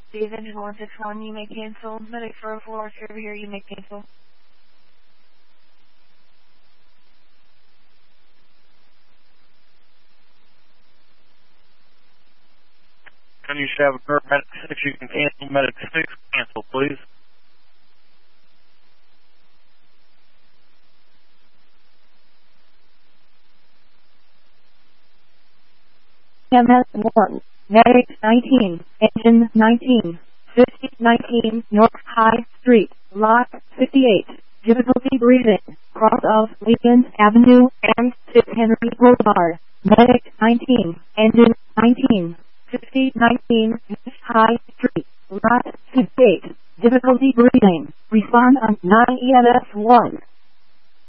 These engine 161, you may cancel. Medic 404, if you're over here, you may cancel. You should have a current medic 6, you can cancel. Medic 6, cancel, please. MS1, Medic 19, Engine 19, 5019 North High Street, Lot 58, difficulty breathing, cross of Lincoln Avenue and Fitzhenry Boulevard, Medic 19, Engine 19, 5019 North High Street, Lot 58, difficulty breathing, respond on 9 EMS 1.